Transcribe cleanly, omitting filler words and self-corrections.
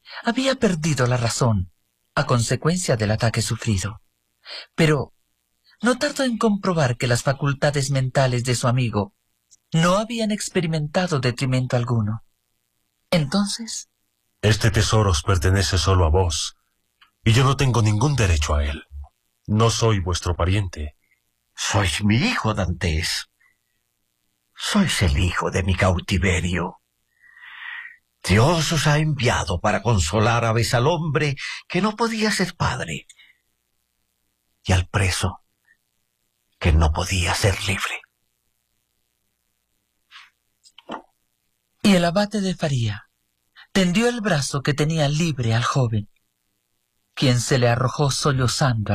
Había perdido la razón a consecuencia del ataque sufrido, pero no tardó en comprobar que las facultades mentales de su amigo no habían experimentado detrimento alguno. Entonces... Este tesoro os pertenece solo a vos, y yo no tengo ningún derecho a él. No soy vuestro pariente. Sois mi hijo, Dantes. Sois el hijo de mi cautiverio. Dios os ha enviado para consolar a vez al hombre que no podía ser padre, y al preso que no podía ser libre. Y el abate de Faría tendió el brazo que tenía libre al joven, quien se le arrojó sollozando